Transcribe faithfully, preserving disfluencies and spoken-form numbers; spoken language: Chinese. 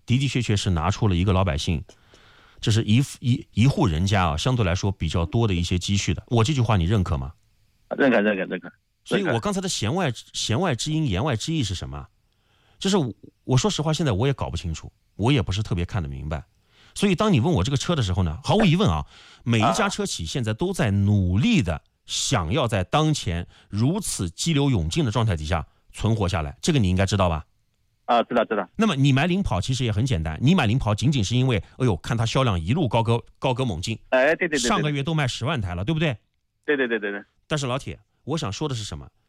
的的确确是拿出了一个老百姓，这是一一一户人家啊，相对来说比较多的一些积蓄的。我这句话你认可吗？ 认可，认可，认可。 所以我刚才的弦外弦外之音、言外之意是什么？就是我我说实话，现在我也搞不清楚，我也不是特别看得明白。所以当你问我这个车的时候呢，毫无疑问啊，每一家车企现在都在努力的想要在当前如此激流勇进的状态底下存活下来，这个你应该知道吧？ 啊，知道知道。 那么你买领跑其实也很简单，你买领跑仅仅是因为，哎呦，看它销量一路高歌高歌猛进， 哎，对对对， 上个月都卖十万台了，对不对？ 对对对对对。 但是老铁，我想说的是什么？